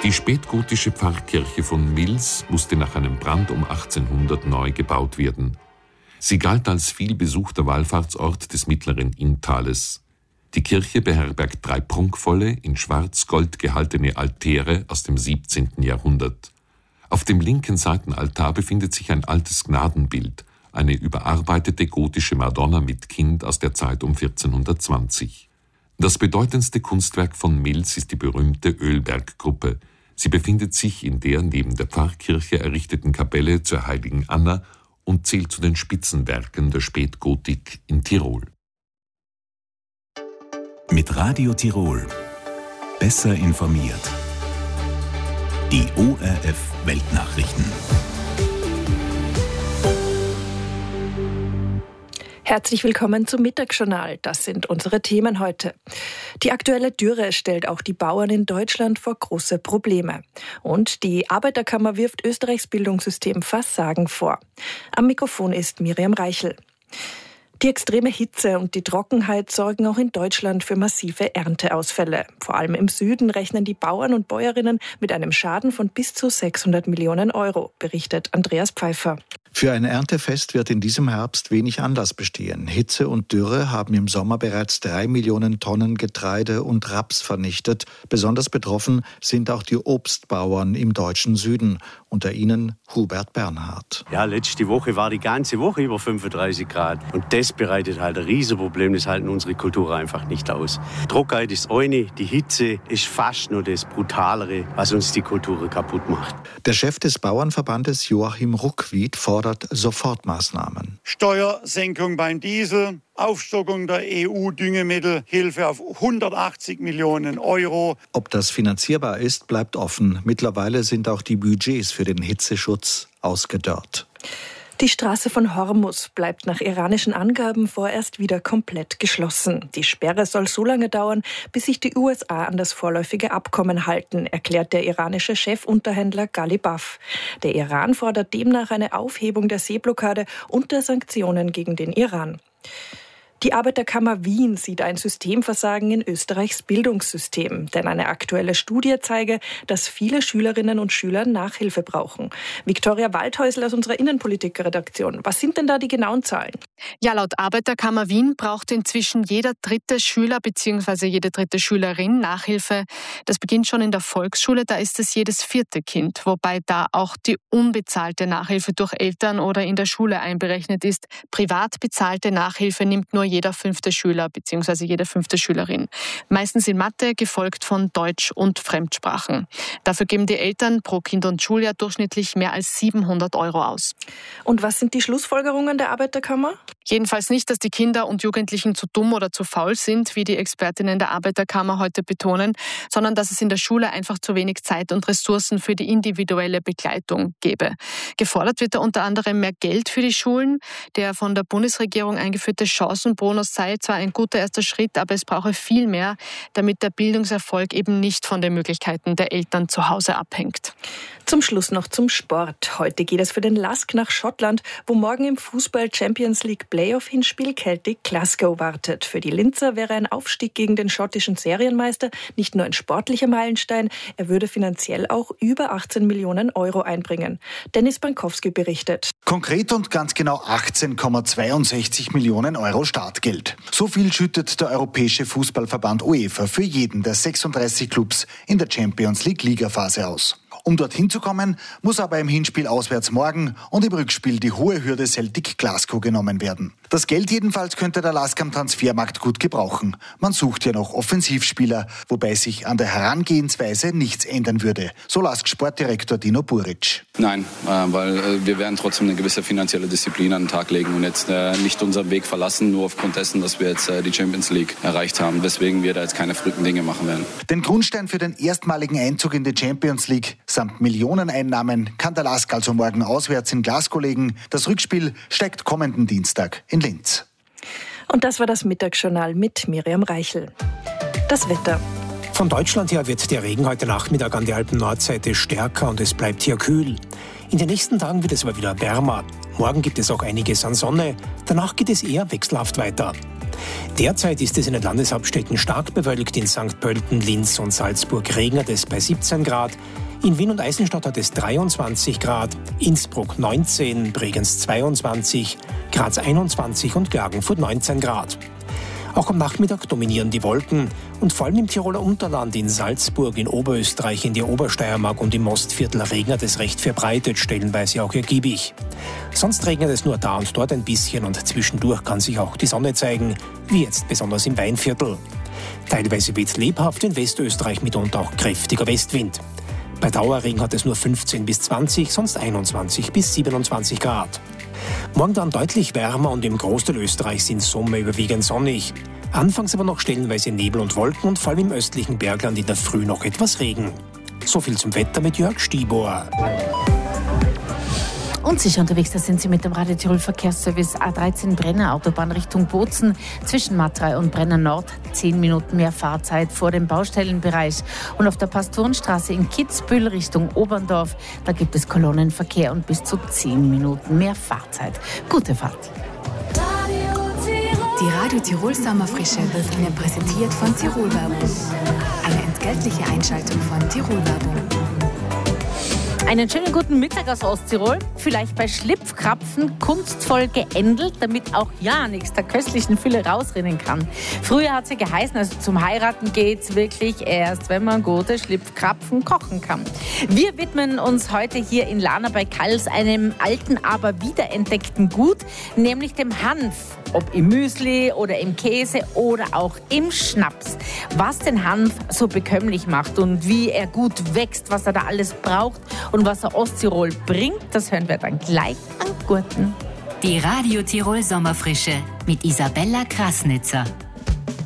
Die spätgotische Pfarrkirche von Mils musste nach einem Brand um 1800 neu gebaut werden. Sie galt als vielbesuchter Wallfahrtsort des mittleren Inntales. Die Kirche beherbergt 3 prunkvolle, in Schwarz-Gold gehaltene Altäre aus dem 17. Jahrhundert. Auf dem linken Seitenaltar befindet sich ein altes Gnadenbild, eine überarbeitete gotische Madonna mit Kind aus der Zeit um 1420. Das bedeutendste Kunstwerk von Mils ist die berühmte Ölberggruppe. Sie befindet sich in der neben der Pfarrkirche errichteten Kapelle zur Heiligen Anna und zählt zu den Spitzenwerken der Spätgotik in Tirol. Mit Radio Tirol. Besser informiert. Die ORF Weltnachrichten. Herzlich willkommen zum Mittagsjournal. Das sind unsere Themen heute. Die aktuelle Dürre stellt auch die Bauern in Deutschland vor große Probleme. Und die Arbeiterkammer wirft Österreichs Bildungssystem Versagen vor. Am Mikrofon ist Miriam Reichel. Die extreme Hitze und die Trockenheit sorgen auch in Deutschland für massive Ernteausfälle. Vor allem im Süden rechnen die Bauern und Bäuerinnen mit einem Schaden von bis zu 600 Millionen Euro, berichtet Andreas Pfeiffer. Für ein Erntefest wird in diesem Herbst wenig Anlass bestehen. Hitze und Dürre haben im Sommer bereits 3 Millionen Tonnen Getreide und Raps vernichtet. Besonders betroffen sind auch die Obstbauern im deutschen Süden. Unter ihnen Hubert Bernhard. Ja, letzte Woche war die ganze Woche über 35 Grad. Und das bereitet halt ein Riesenproblem. Das halten unsere Kulturen einfach nicht aus. Trockenheit ist eine, die Hitze ist fast nur das Brutalere, was uns die Kulturen kaputt macht. Der Chef des Bauernverbandes Joachim Ruckwied fordert Sofortmaßnahmen. Steuersenkung beim Diesel, Aufstockung der EU-Düngemittelhilfe auf 180 Millionen Euro. Ob das finanzierbar ist, bleibt offen. Mittlerweile sind auch die Budgets für den Hitzeschutz ausgedörrt. Die Straße von Hormuz bleibt nach iranischen Angaben vorerst wieder komplett geschlossen. Die Sperre soll so lange dauern, bis sich die USA an das vorläufige Abkommen halten, erklärt der iranische Chefunterhändler Ghalibaf. Der Iran fordert demnach eine Aufhebung der Seeblockade und der Sanktionen gegen den Iran. Die Arbeiterkammer Wien sieht ein Systemversagen in Österreichs Bildungssystem. Denn eine aktuelle Studie zeige, dass viele Schülerinnen und Schüler Nachhilfe brauchen. Viktoria Waldhäusl aus unserer Innenpolitik-Redaktion. Was sind denn da die genauen Zahlen? Ja, laut Arbeiterkammer Wien braucht inzwischen jeder 3. Schüler bzw. jede 3. Schülerin Nachhilfe. Das beginnt schon in der Volksschule, da ist es jedes 4. Kind. Wobei da auch die unbezahlte Nachhilfe durch Eltern oder in der Schule einberechnet ist. Privat bezahlte Nachhilfe nimmt nur jeder 5. Schüler bzw. jede 5. Schülerin. Meistens in Mathe, gefolgt von Deutsch und Fremdsprachen. Dafür geben die Eltern pro Kind und Schuljahr durchschnittlich mehr als 700 Euro aus. Und was sind die Schlussfolgerungen der Arbeiterkammer? Jedenfalls nicht, dass die Kinder und Jugendlichen zu dumm oder zu faul sind, wie die Expertinnen der Arbeiterkammer heute betonen, sondern dass es in der Schule einfach zu wenig Zeit und Ressourcen für die individuelle Begleitung gäbe. Gefordert wird da unter anderem mehr Geld für die Schulen. Der von der Bundesregierung eingeführte Chancenbonus sei zwar ein guter erster Schritt, aber es brauche viel mehr, damit der Bildungserfolg eben nicht von den Möglichkeiten der Eltern zu Hause abhängt. Zum Schluss noch zum Sport. Heute geht es für den LASK nach Schottland, wo morgen im Fußball Champions League Playoff-Hinspiel Celtic Glasgow wartet. Für die Linzer wäre ein Aufstieg gegen den schottischen Serienmeister nicht nur ein sportlicher Meilenstein, er würde finanziell auch über 18 Millionen Euro einbringen. Dennis Bankowski berichtet. Konkret und ganz genau 18,62 Millionen Euro Startgeld. So viel schüttet der Europäische Fußballverband UEFA für jeden der 36 Clubs in der Champions League Ligaphase aus. Um dorthin zu kommen, muss aber im Hinspiel auswärts morgen und im Rückspiel die hohe Hürde Celtic Glasgow genommen werden. Das Geld jedenfalls könnte der LASK am Transfermarkt gut gebrauchen. Man sucht ja noch Offensivspieler, wobei sich an der Herangehensweise nichts ändern würde. So LASK-Sportdirektor Dino Buric. Nein, weil wir werden trotzdem eine gewisse finanzielle Disziplin an den Tag legen und jetzt nicht unseren Weg verlassen, nur aufgrund dessen, dass wir jetzt die Champions League erreicht haben, weswegen wir da jetzt keine verrückten Dinge machen werden. Den Grundstein für den erstmaligen Einzug in die Champions League samt Millioneneinnahmen kann der LASK also morgen auswärts in Glasgow legen. Das Rückspiel steigt kommenden Dienstag in Linz. Und das war das Mittagsjournal mit Miriam Reichel. Das Wetter. Von Deutschland her wird der Regen heute Nachmittag an der Alpen-Nordseite stärker und es bleibt hier kühl. In den nächsten Tagen wird es aber wieder wärmer. Morgen gibt es auch einiges an Sonne. Danach geht es eher wechselhaft weiter. Derzeit ist es in den Landeshauptstädten stark bewölkt. In St. Pölten, Linz und Salzburg regnet es bei 17 Grad. In Wien und Eisenstadt hat es 23 Grad, Innsbruck 19, Bregenz 22, Graz 21 und Klagenfurt 19 Grad. Auch am Nachmittag dominieren die Wolken und vor allem im Tiroler Unterland, in Salzburg, in Oberösterreich, in der Obersteiermark und im Mostviertel regnet es recht verbreitet, stellenweise auch ergiebig. Sonst regnet es nur da und dort ein bisschen und zwischendurch kann sich auch die Sonne zeigen, wie jetzt besonders im Weinviertel. Teilweise weht lebhaft in Westösterreich mitunter auch kräftiger Westwind. Bei Dauerregen hat es nur 15 bis 20, sonst 21 bis 27 Grad. Morgen dann deutlich wärmer und im Großteil Österreichs sind Sommer überwiegend sonnig. Anfangs aber noch stellenweise Nebel und Wolken und vor allem im östlichen Bergland in der Früh noch etwas Regen. So viel zum Wetter mit Jörg Stibor. Unsicher unterwegs, da sind Sie mit dem Radio Tirol Verkehrsservice A13 Brenner Autobahn Richtung Bozen. Zwischen Matrei und Brenner Nord 10 Minuten mehr Fahrzeit vor dem Baustellenbereich. Und auf der Pastorenstraße in Kitzbühel Richtung Oberndorf, da gibt es Kolonnenverkehr und bis zu 10 Minuten mehr Fahrzeit. Gute Fahrt. Die Radio Tirol Sommerfrische wird Ihnen präsentiert von Tirol Werbung. Eine entgeltliche Einschaltung von Tirol Werbung. Einen schönen guten Mittag aus Osttirol. Vielleicht bei Schlipfkrapfen kunstvoll geändelt, damit auch ja nichts der köstlichen Fülle rausrinnen kann. Früher hat es ja geheißen, also zum Heiraten geht's wirklich erst, wenn man gute Schlipfkrapfen kochen kann. Wir widmen uns heute hier in Lana bei Kals einem alten, aber wiederentdeckten Gut, nämlich dem Hanf. Ob im Müsli oder im Käse oder auch im Schnaps. Was den Hanf so bekömmlich macht und wie er gut wächst, was er da alles braucht und was er Osttirol bringt, das hören wir dann gleich an Gurten. Die Radio Tirol Sommerfrische mit Isabella Krasnitzer.